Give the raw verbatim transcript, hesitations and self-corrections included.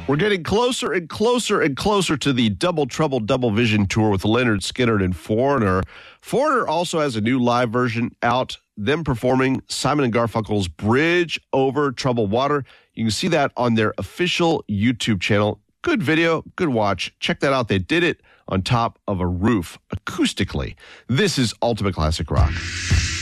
We're getting closer and closer and closer to the Double Trouble Double Vision tour with Leonard Skinner and Foreigner. Foreigner also has a new live version out, them performing Simon and Garfunkel's Bridge Over Troubled Water. You can see that on their official YouTube channel. Good video, good watch. Check that out. They did it on top of a roof acoustically. This is Ultimate Classic Rock.